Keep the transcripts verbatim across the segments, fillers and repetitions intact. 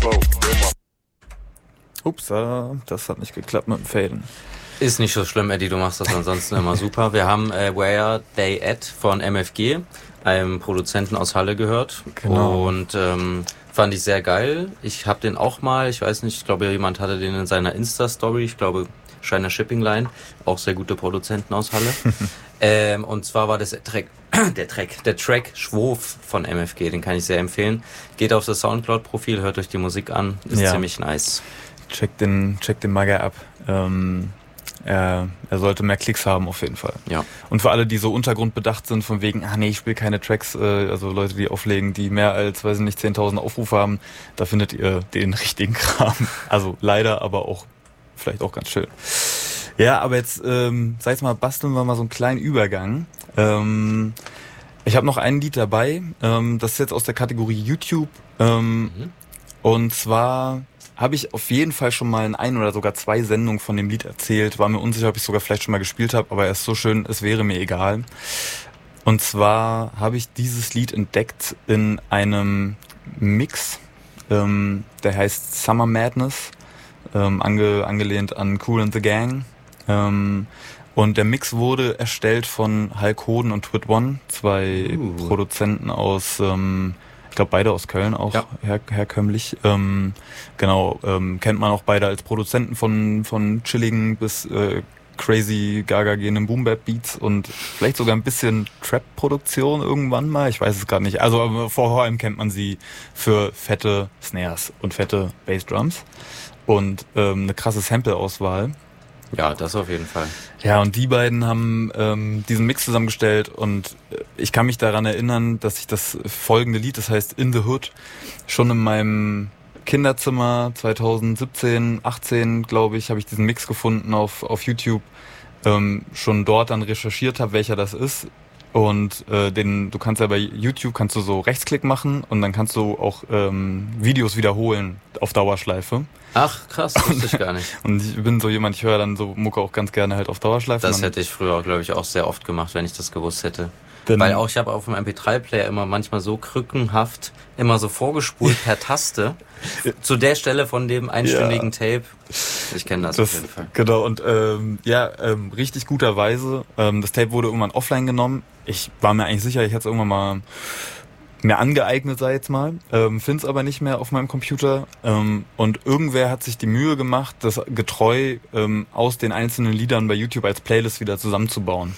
Ups, das hat nicht geklappt mit dem Faden. Ist nicht so schlimm, Eddie, du machst das ansonsten immer super. Wir haben äh, Where They At von M F G, einem Produzenten aus Halle, gehört. Genau. Und ähm, fand ich sehr geil. Ich habe den auch mal, ich weiß nicht, ich glaube, jemand hatte den in seiner Insta-Story, ich glaube, Shiner Shipping Line, auch sehr gute Produzenten aus Halle. ähm, und zwar war das der Track, der Track, der Track Schwof von M F G, den kann ich sehr empfehlen. Geht auf das Soundcloud-Profil, hört euch die Musik an, ist ja ziemlich nice. Check den, check den Magger ab. Ähm, er, er sollte mehr Klicks haben auf jeden Fall. Ja. Und für alle, die so untergrundbedacht sind, von wegen, ah nee, ich spiele keine Tracks, äh, also Leute, die auflegen, die mehr als, weiß ich nicht, zehntausend Aufrufe haben, da findet ihr den richtigen Kram. Also leider, aber auch vielleicht auch ganz schön. Ja, aber jetzt, ähm, sag ich mal, basteln wir mal so einen kleinen Übergang. Ähm, ich habe noch ein Lied dabei, ähm, das ist jetzt aus der Kategorie YouTube. Ähm, mhm. Und zwar habe ich auf jeden Fall schon mal in ein oder sogar zwei Sendungen von dem Lied erzählt. War mir unsicher, ob ich sogar vielleicht schon mal gespielt habe, aber er ist so schön, es wäre mir egal. Und zwar habe ich dieses Lied entdeckt in einem Mix, ähm, der heißt Summer Madness, ähm, ange, angelehnt an Kool and the Gang. Ähm, und der Mix wurde erstellt von Hulk Hoden und Twit One, zwei uh. Produzenten aus... Ähm, Ich glaube, beide aus Köln auch, ja. her- herkömmlich. Ähm, genau, ähm, kennt man auch beide als Produzenten von von chilligen bis äh, crazy gaga gehenden Boom-Bap-Beats und vielleicht sogar ein bisschen Trap-Produktion irgendwann mal. Ich weiß es gerade nicht. Also vor allem kennt man sie für fette Snares und fette Bassdrums und ähm, eine krasse Sample-Auswahl. Ja, das auf jeden Fall. Ja, und die beiden haben ähm, diesen Mix zusammengestellt und ich kann mich daran erinnern, dass ich das folgende Lied, das heißt In the Hood, schon in meinem Kinderzimmer zwanzig siebzehn, achtzehn, glaube ich, habe ich diesen Mix gefunden auf auf YouTube, ähm, schon dort dann recherchiert habe, welcher das ist. Und äh, den, du kannst ja bei YouTube kannst du so Rechtsklick machen und dann kannst du auch ähm, Videos wiederholen auf Dauerschleife. Ach, krass, wusste ich gar nicht. Und ich bin so jemand, ich höre dann so Mucke auch ganz gerne halt auf Dauerschleife. Das hätte ich früher, glaube ich, auch sehr oft gemacht, wenn ich das gewusst hätte. Denn Weil auch ich habe auf dem M P drei Player immer manchmal so krückenhaft immer so vorgespult per Taste zu der Stelle von dem einstündigen ja. Tape. Ich kenne das, das auf jeden Fall. Genau, und ähm, ja, ähm, richtig guterweise. Ähm, das Tape wurde irgendwann offline genommen. Ich war mir eigentlich sicher, ich hätte es irgendwann mal mir angeeignet, sei jetzt mal. Ähm, find's aber nicht mehr auf meinem Computer. Ähm, und irgendwer hat sich die Mühe gemacht, das getreu ähm, aus den einzelnen Liedern bei YouTube als Playlist wieder zusammenzubauen.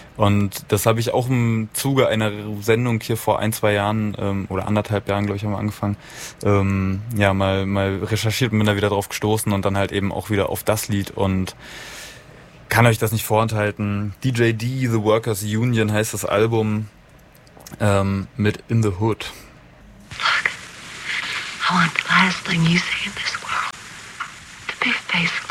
Und das habe ich auch im Zuge einer Sendung hier vor ein, zwei Jahren ähm, oder anderthalb Jahren, glaube ich, haben wir angefangen, ähm, ja, mal mal recherchiert und bin da wieder drauf gestoßen und dann halt eben auch wieder auf das Lied und kann euch das nicht vorenthalten. D J D, The Workers Union heißt das Album ähm, mit In the Hood. Look, I want the last thing you say in this world to be faithful.